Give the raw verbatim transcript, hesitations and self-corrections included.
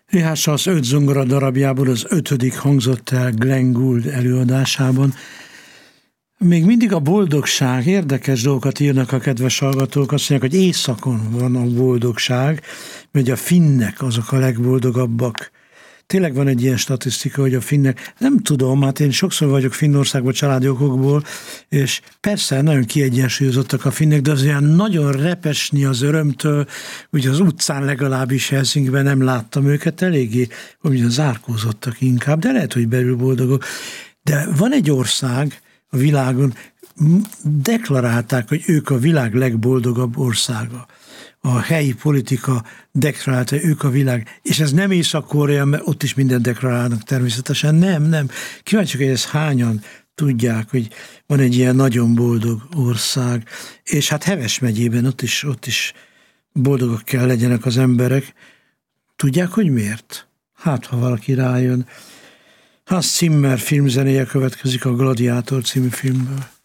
Richard Strauss öt zongora darabjából az ötödik hangzott el Glenn Gould előadásában. Még mindig a boldogság, érdekes dolgokat írnak a kedves hallgatók, azt mondják, hogy éjszakon van a boldogság, mert a finnek azok a legboldogabbak. Tényleg van egy ilyen statisztika, hogy a finnek, nem tudom, hát én sokszor vagyok Finnországban családi okokból, és persze nagyon kiegyensúlyozottak a finnek, de az olyan nagyon repesni az örömtől, ugye az utcán legalábbis Helsinkiben nem láttam őket, eléggé, hogy zárkózottak inkább, de lehet, hogy belül boldogok. De van egy ország a világon, deklarálták, hogy ők a világ legboldogabb országa. A helyi politika deklarálta, ők a világ, és ez nem Észak-Korea, mert ott is mindent deklarálnak természetesen, nem, nem. Kíváncsiak, hogy ezt hányan tudják, hogy van egy ilyen nagyon boldog ország, és hát Heves megyében ott is, ott is boldogok kell legyenek az emberek. Tudják, hogy miért? Hát, ha valaki rájön. Hans Zimmer filmzenéje következik a Gladiátor című filmből.